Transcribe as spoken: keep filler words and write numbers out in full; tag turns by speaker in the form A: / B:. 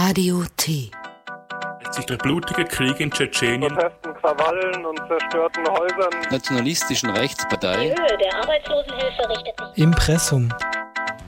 A: Radio T.
B: Sich der blutige Krieg in Tschetschenien,
C: Protesten, Krawallen und zerstörten Häusern,
D: nationalistischen Rechtspartei.
E: Die Höhe der Arbeitslosenhilfe richtet sich.
F: Impressum.